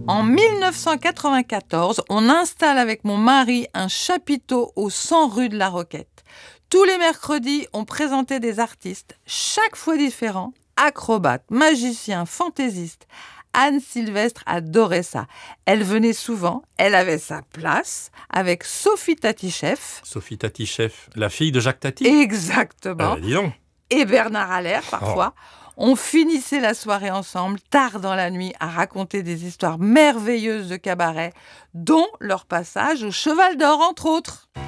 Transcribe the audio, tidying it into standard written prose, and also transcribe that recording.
En 1994, on installe avec mon mari un chapiteau au 100 rue de la Roquette. Tous les mercredis, on présentait des artistes, chaque fois différents, acrobates, magiciens, fantaisistes. Anne Sylvestre adorait ça. Elle venait souvent, elle avait sa place avec Sophie Tatichef. Sophie Tatichef, la fille de Jacques Tati. Exactement. Dis donc. Et Bernard Haller, parfois. On finissait la soirée ensemble, tard dans la nuit, à raconter des histoires merveilleuses de cabaret, dont leur passage au Cheval d'Or, entre autres.